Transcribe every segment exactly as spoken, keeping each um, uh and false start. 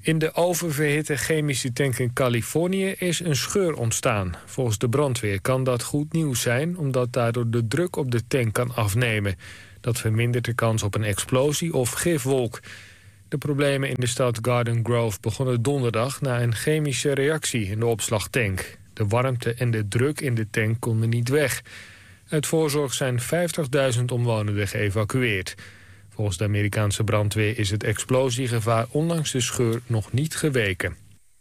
In de oververhitte chemische tank in Californië is een scheur ontstaan. Volgens de brandweer kan dat goed nieuws zijn, omdat daardoor de druk op de tank kan afnemen. Dat vermindert de kans op een explosie of gifwolk. De problemen in de stad Garden Grove begonnen donderdag na een chemische reactie in de opslagtank. De warmte en de druk in de tank konden niet weg. Uit voorzorg zijn vijftigduizend omwonenden geëvacueerd. Volgens de Amerikaanse brandweer is het explosiegevaar ondanks de scheur nog niet geweken.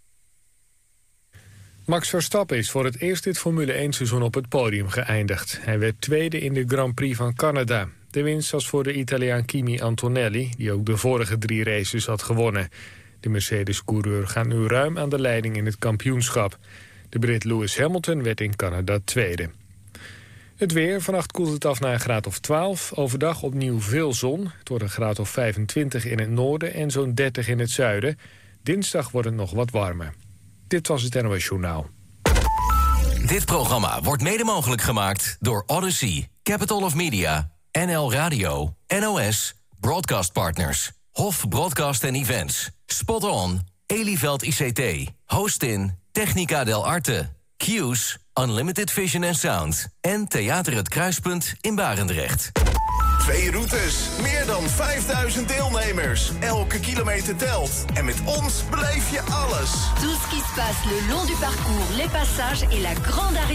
Max Verstappen is voor het eerst dit Formule één seizoen op het podium geëindigd. Hij werd tweede in de Grand Prix van Canada. De winst was voor de Italiaan Kimi Antonelli, die ook de vorige drie races had gewonnen. De Mercedes-coureur gaat nu ruim aan de leiding in het kampioenschap. De Brit Lewis Hamilton werd in Canada tweede. Het weer, vannacht koelt het af naar een graad of twaalf. Overdag opnieuw veel zon. Het wordt een graad of vijfentwintig in het noorden en zo'n dertig in het zuiden. Dinsdag wordt het nog wat warmer. Dit was het N O S Journaal. Dit programma wordt mede mogelijk gemaakt door Odyssey, Capital of Media, N L Radio, N O S, Broadcast Partners, Hof Broadcast en Events, Spot On, Elieveld I C T, Hostin, Technica del Arte, Q's, Unlimited Vision and Sound en Theater Het Kruispunt in Barendrecht. Twee routes, meer dan vijfduizend deelnemers. Elke kilometer telt. En met ons beleef je alles. Tout ce qui se passe le long du parcours, les passages et la grande arrivée.